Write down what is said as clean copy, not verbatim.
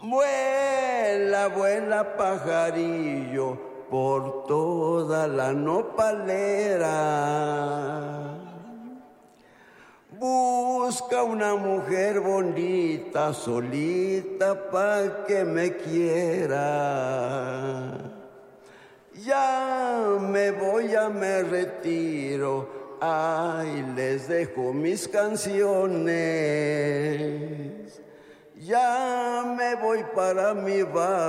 Vuela, vuela pajarillo por toda la nopalera. Busca una mujer bonita, solita, pa' que me quiera. Ya me voy, ya me retiro. Ay, les dejo mis canciones. Ya me voy para mi bar.